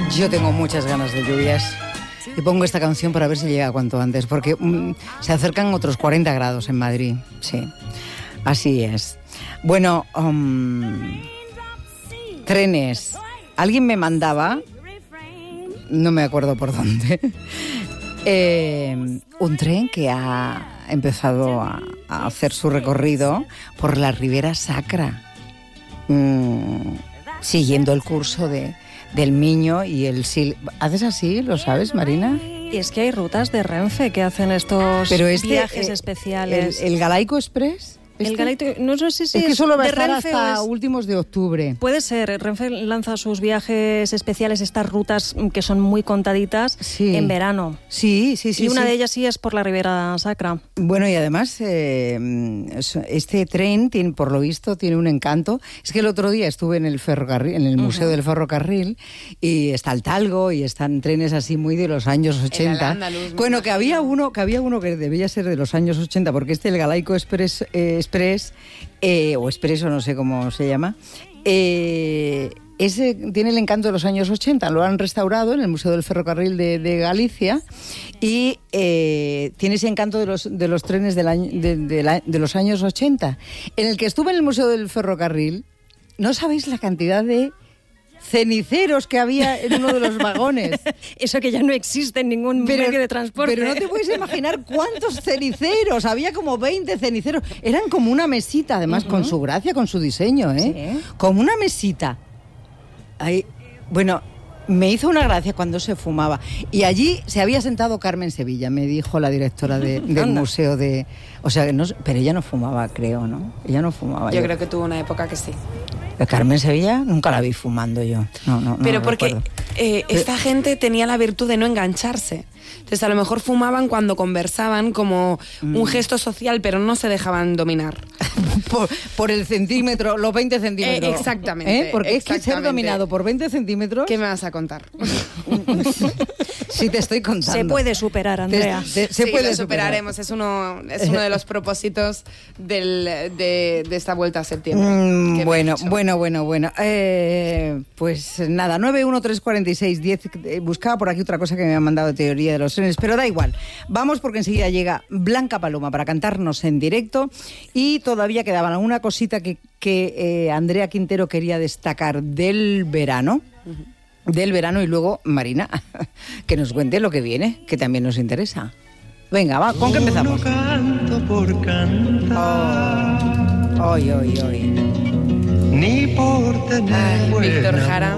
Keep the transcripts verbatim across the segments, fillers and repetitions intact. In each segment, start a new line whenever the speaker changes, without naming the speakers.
Yo tengo muchas ganas de lluvias y pongo esta canción para ver si llega cuanto antes, porque mm, se acercan otros cuarenta grados en Madrid. Sí, así es. Bueno, um, trenes. Alguien me mandaba, no me acuerdo por dónde, eh, un tren que ha empezado a, a hacer su recorrido por la Ribera Sacra, mm, siguiendo el curso de, del Miño y el Sil. ¿Haces así? ¿Lo sabes, Marina?
Y es que hay rutas de Renfe que hacen estos Pero este, viajes eh,
¿El,
especiales.
el Galaico Express?
El Galaico, no sé si
es que solo va a estar
Renfe
hasta
es,
últimos de octubre.
Puede ser. Renfe lanza sus viajes especiales, estas rutas que son muy contaditas, sí. en verano.
Sí, sí, sí.
Y una
sí.
de ellas sí es por la Ribera Sacra.
Bueno, y además eh, este tren, tiene, por lo visto, tiene un encanto. Es que el otro día estuve en el ferrocarril, en el Museo uh-huh. del Ferrocarril, y está el Talgo y están trenes así muy de los años ochenta.
Andaluz,
bueno, que había uno, que había uno que debía ser de los años ochenta, porque este el Galaico Express, eh, Express eh, o Expreso, no sé cómo se llama. Eh, ese tiene el encanto de los años ochenta, lo han restaurado en el Museo del Ferrocarril de, de Galicia y eh, tiene ese encanto de los, de los trenes del año, de, de, la, de los años ochenta. En el que estuve en el Museo del Ferrocarril, no sabéis la cantidad de ceniceros que había en uno de los vagones.
Eso que ya no existe en ningún pero, medio de transporte.
Pero no te puedes imaginar cuántos ceniceros. Había como veinte ceniceros. Eran como una mesita, además, uh-huh. con su gracia, con su diseño, ¿eh? Sí. Como una mesita. Ahí, bueno, me hizo una gracia cuando se fumaba. Y allí se había sentado Carmen Sevilla, me dijo la directora de, del Anda. museo de... O sea, no, pero ella no fumaba, creo, ¿no? Ella no fumaba.
Yo, yo. creo que tuvo una época que sí.
Carmen Sevilla nunca la vi fumando yo. No, no, no
Pero porque eh, esta gente tenía la virtud de no engancharse. Entonces, a lo mejor fumaban cuando conversaban como mm. un gesto social, pero no se dejaban dominar.
por, por el centímetro, los veinte centímetros.
Eh, exactamente.
¿Eh? Porque
exactamente.
es que ser dominado por veinte centímetros...
¿Qué me vas a contar?
Sí, te estoy contando.
Se puede superar, Andrea.
Te, te, se
sí,
puede
lo superaremos. Superar. Es uno, es uno de los propósitos del, de, de esta vuelta a septiembre.
Mm, bueno, bueno, bueno, bueno. Eh, pues nada, nueve uno tres cuatro seis diez. Buscaba por aquí otra cosa que me han mandado de teoría de los trenes, pero da igual. Vamos porque enseguida llega Blanca Paloma para cantarnos en directo y todavía quedaba alguna cosita que, que eh, Andrea Quintero quería destacar del verano. Uh-huh. Del verano y luego Marina, que nos cuente lo que viene, que también nos interesa. Venga, va, ¿con qué empezamos?
No canto por cantar.
Oh, hoy, hoy, hoy.
Ni por tener
Ay,
buen
Víctor Jara.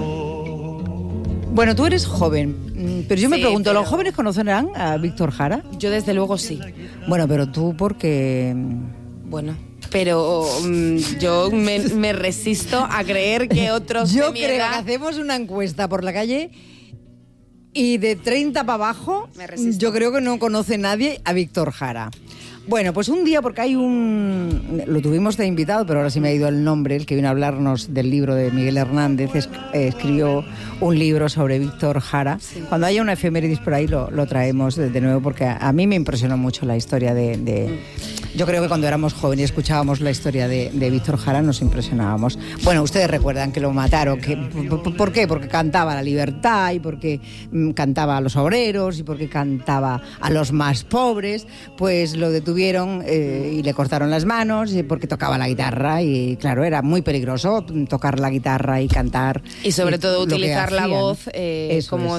Bueno, tú eres joven, pero yo me
sí,
pregunto,
pero...
¿los jóvenes conocerán a Víctor Jara?
Yo desde luego sí.
Bueno, pero tú porque...
Bueno... Pero um, yo me, me resisto a creer que otros
yo
de mi
creo
edad...
que hacemos una encuesta por la calle y de treinta para abajo yo creo que no conoce nadie a Víctor Jara. Bueno, pues un día, porque hay un... Lo tuvimos de invitado, pero ahora sí me ha ido el nombre, el que vino a hablarnos del libro de Miguel Hernández, es, eh, escribió un libro sobre Víctor Jara. Sí. Cuando haya una efemérides por ahí lo, lo traemos de, de nuevo, porque a, a mí me impresionó mucho la historia de... de yo creo que cuando éramos jóvenes y escuchábamos la historia de, de Víctor Jara nos impresionábamos. Bueno, ustedes recuerdan que lo mataron. Que, ¿por, ¿Por qué? Porque cantaba la libertad y porque mm, cantaba a los obreros y porque cantaba a los más pobres. Pues lo detuvieron eh, y le cortaron las manos porque tocaba la guitarra y claro, era muy peligroso tocar la guitarra y cantar.
Y sobre
y
todo utilizar la voz eh, como